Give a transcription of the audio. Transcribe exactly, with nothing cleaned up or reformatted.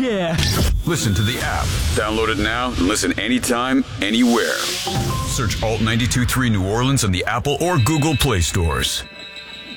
yeah. Listen to the app. Download it now and listen anytime, anywhere. Search Alt ninety-two point three New Orleans on the Apple or Google Play stores.